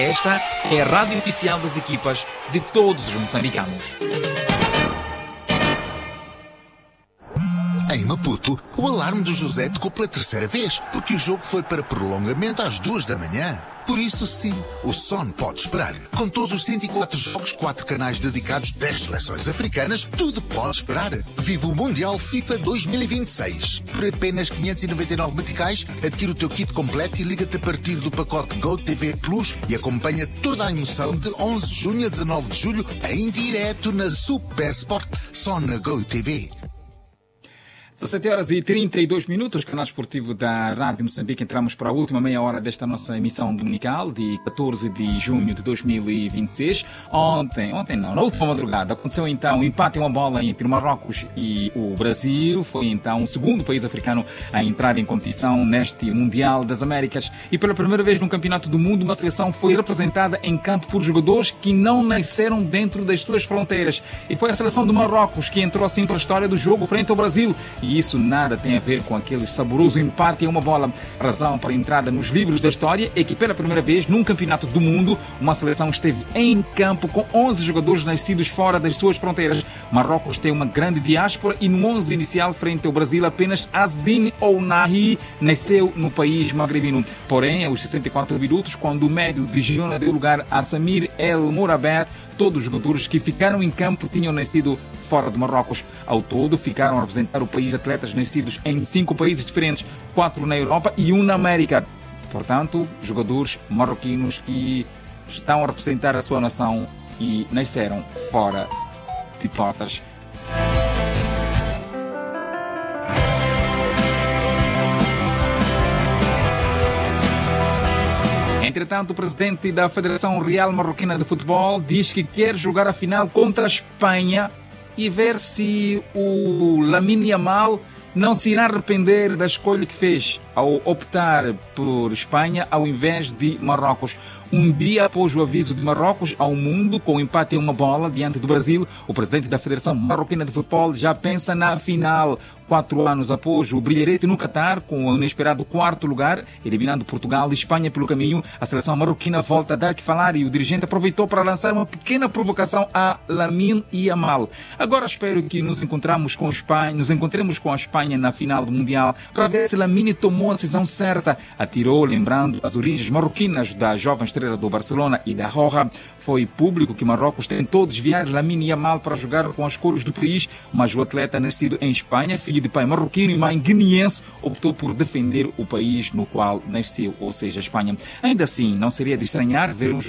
Esta é a rádio oficial das equipas de todos os moçambicanos. Em Maputo, o alarme do José tocou pela terceira vez, porque o jogo foi para prolongamento às 2 da manhã. Por isso, sim, o sono pode esperar. Com todos os 104 jogos, 4 canais dedicados, 10 seleções africanas, tudo pode esperar. Viva o Mundial FIFA 2026. Por apenas 599 meticais, adquire o teu kit completo e liga-te a partir do pacote GoTV Plus e acompanha toda a emoção de 11 de junho a 19 de julho em direto na Super Sport, só na GoTV. 17h32, canal esportivo da Rádio Moçambique. Entramos para a última meia hora desta nossa emissão dominical de 14 de junho de 2026. Na última madrugada, aconteceu então um empate em uma bola entre o Marrocos e o Brasil. Foi então o segundo país africano a entrar em competição neste Mundial das Américas. E pela primeira vez no Campeonato do Mundo, uma seleção foi representada em campo por jogadores que não nasceram dentro das suas fronteiras. E foi a seleção do Marrocos que entrou assim para a história do jogo frente ao Brasil. E isso nada tem a ver com aquele saboroso empate em uma bola. A razão para a entrada nos livros da história é que pela primeira vez num campeonato do mundo, uma seleção esteve em campo com 11 jogadores nascidos fora das suas fronteiras. Marrocos tem uma grande diáspora e no 11 inicial frente ao Brasil apenas Azdine Ounahi nasceu no país magrebino. Porém, aos 64 minutos, quando o médio de Girona deu lugar a Samir El Mourabet, todos os jogadores que ficaram em campo tinham nascido fora de Marrocos. Ao todo, ficaram a representar o país atletas nascidos em 5 países diferentes, 4 na Europa e 1 na América. Portanto, jogadores marroquinos que estão a representar a sua nação e nasceram fora de portas. Entretanto, o presidente da Federação Real Marroquina de Futebol diz que quer jogar a final contra a Espanha e ver se o Lamine Yamal não se irá arrepender da escolha que fez ao optar por Espanha ao invés de Marrocos. Um dia após o aviso de Marrocos ao mundo, com o empate em uma bola diante do Brasil, o presidente da Federação Marroquina de Futebol já pensa na final. 4 anos após o brilharete no Catar, com o inesperado 4º lugar, eliminando Portugal e Espanha pelo caminho, a seleção marroquina volta a dar que falar e o dirigente aproveitou para lançar uma pequena provocação a Lamine Yamal. Agora espero que nos encontremos com a Espanha na final do Mundial para ver se Lamine tomou a decisão certa. Atirou, lembrando as origens marroquinas da jovem estrela do Barcelona e da Roja. Foi público que Marrocos tentou desviar Lamine Yamal para jogar com as cores do país, mas o atleta nascido em Espanha, filho de pai marroquino e mãe guineense, optou por defender o país no qual nasceu, ou seja, a Espanha. Ainda assim, não seria de estranhar ver um